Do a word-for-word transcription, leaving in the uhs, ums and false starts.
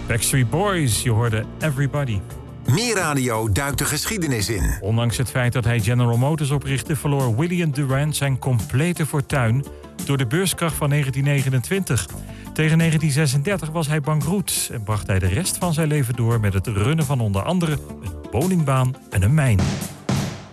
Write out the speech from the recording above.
Backstreet Boys, je hoorde Everybody. Meer Radio duikt de geschiedenis in. Ondanks het feit dat hij General Motors oprichtte, verloor William Durant zijn complete fortuin door de beurskracht van negentien negenentwintig. Tegen negentien zesendertig was hij bankroet en bracht hij de rest van zijn leven door met het runnen van onder andere een bowlingbaan en een mijn.